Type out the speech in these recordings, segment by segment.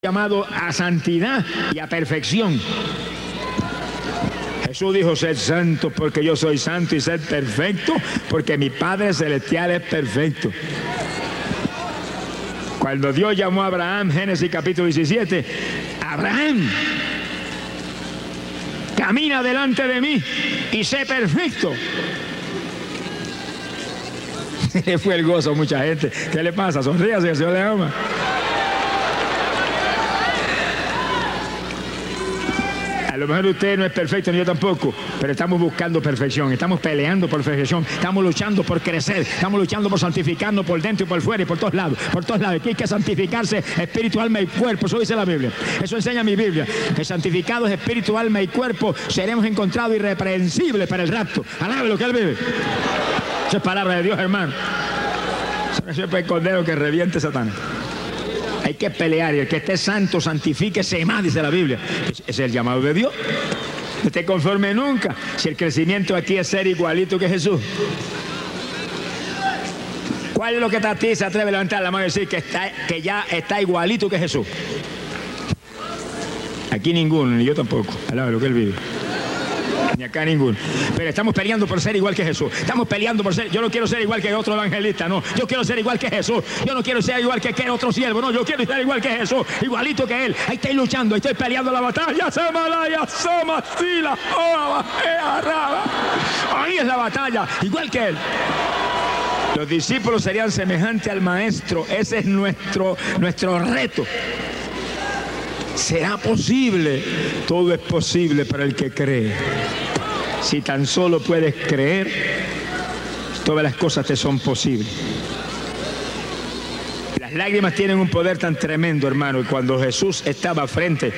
llamado a santidad y a perfección. Jesús dijo: sed santo porque yo soy santo, y sed perfecto porque mi Padre Celestial es perfecto. Cuando Dios llamó a Abraham, Génesis capítulo 17, Abraham, camina delante de mí y sé perfecto. Fue el gozo a mucha gente. ¿Qué le pasa? Sonríase, el Señor le ama. A lo mejor usted no es perfecto, ni yo tampoco, pero estamos buscando perfección, estamos peleando por perfección, estamos luchando por crecer, estamos luchando por santificarnos por dentro y por fuera y por todos lados, Aquí hay que santificarse espíritu, alma y cuerpo, eso dice la Biblia, eso enseña mi Biblia, que santificados espíritu, alma y cuerpo seremos encontrados irreprensibles para el rapto. Alabe lo que Él vive. Eso es palabra de Dios, hermano. Eso es el cordero que reviente Satanás. Hay que pelear, y el que esté santo, santifíquese más, dice la Biblia. Ese es el llamado de Dios. No esté conforme nunca. Si el crecimiento aquí es ser igualito que Jesús. ¿Cuál es lo que a ti se atreve a levantar la mano y decir que ya está igualito que Jesús? Aquí ninguno, ni yo tampoco. Alaba lo que Él vive. Ni acá ninguno. Pero estamos peleando por ser igual que Jesús. Estamos peleando por ser. Yo no quiero ser igual que otro evangelista, no. Yo quiero ser igual que Jesús. Yo no quiero ser igual que otro siervo, no. Yo quiero ser igual que Jesús, igualito que Él. Ahí estoy luchando, ahí estoy peleando la batalla. Ahí es la batalla, igual que Él. Los discípulos serían semejantes al Maestro. Ese es nuestro reto. ¿Será posible? Todo es posible para el que cree. Si tan solo puedes creer, todas las cosas te son posibles. Las lágrimas tienen un poder tan tremendo, hermano, y cuando Jesús estaba frente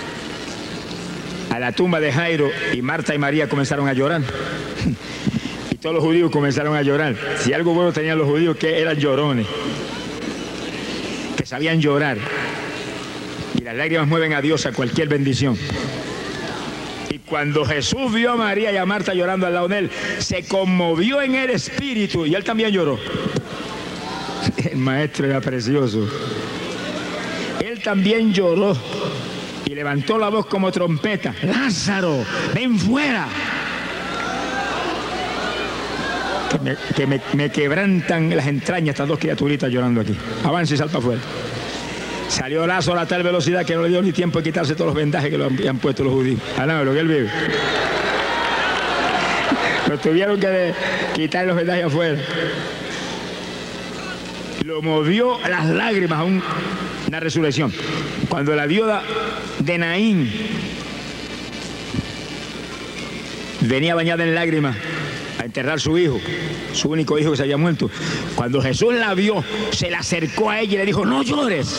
a la tumba de Jairo, y Marta y María comenzaron a llorar, y todos los judíos comenzaron a llorar. Si algo bueno tenían los judíos, que eran llorones, que sabían llorar. Y las lágrimas mueven a Dios a cualquier bendición. Y cuando Jesús vio a María y a Marta llorando al lado de Él, se conmovió en el espíritu, y Él también lloró. El Maestro era precioso. Él también lloró y levantó la voz como trompeta: Lázaro, ven fuera. Que me quebrantan las entrañas estas dos criaturitas llorando aquí. Avance y salta afuera. Salió Lázaro a tal velocidad que no le dio ni tiempo de quitarse todos los vendajes que lo han puesto los judíos. Alaba lo que Él vive. Lo tuvieron que quitar los vendajes afuera. Lo movió las lágrimas a una resurrección. Cuando la viuda de Naín venía bañada en lágrimas a enterrar su hijo, su único hijo que se había muerto, cuando Jesús la vio, se le acercó a ella y le dijo: no llores.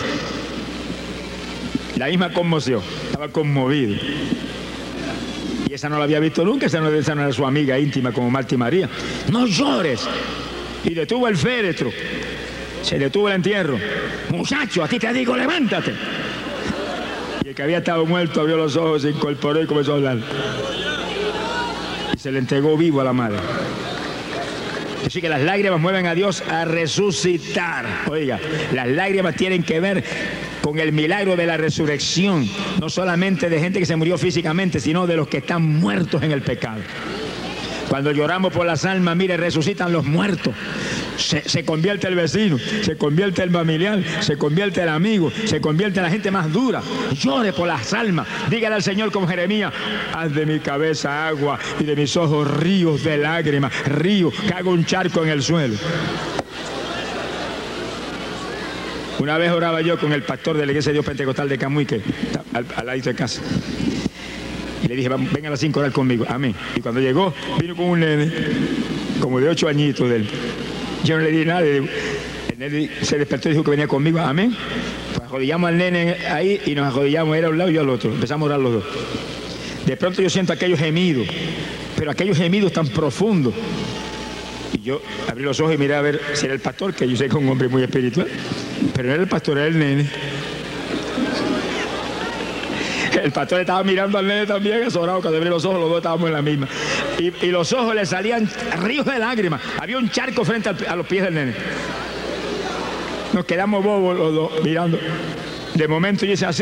La misma conmoción, estaba conmovido. Y esa no la había visto nunca, esa no era su amiga íntima como Marta y María. No llores. Y detuvo el féretro, se detuvo el entierro. Muchacho, a ti te digo, levántate. Y el que había estado muerto abrió los ojos, se incorporó y comenzó a hablar. Y se le entregó vivo a la madre. Así que las lágrimas mueven a Dios a resucitar. Oiga, las lágrimas tienen que ver con el milagro de la resurrección, no solamente de gente que se murió físicamente, sino de los que están muertos en el pecado. Cuando lloramos por las almas, mire, resucitan los muertos. Se convierte el vecino, se convierte el familiar, se convierte el amigo, se convierte en la gente más dura. Llore por las almas. Dígale al Señor como Jeremías: haz de mi cabeza agua y de mis ojos ríos de lágrimas, ríos, que haga un charco en el suelo. Una vez oraba yo con el pastor de la iglesia de Dios Pentecostal de Camuy, que está al ladito de casa. Y le dije: venga a las 5 a orar conmigo. Amén. Y cuando llegó, vino con un nene, como de 8 añitos de él. Yo no le di nada. El nene se despertó y dijo que venía conmigo. Amén. Pues arrodillamos al nene ahí y nos arrodillamos, él a un lado y yo al otro. Empezamos a orar los dos. De pronto yo siento aquellos gemidos, pero aquellos gemidos tan profundos. Y yo abrí los ojos y miré a ver si era el pastor, que yo sé que es un hombre muy espiritual. Pero no era el pastor, era el nene. El pastor estaba mirando al nene también, azorado. Cuando abrí los ojos, los dos estábamos en la misma. Y los ojos le salían ríos de lágrimas. Había un charco frente a los pies del nene. Nos quedamos bobos los dos mirando. De momento dice así.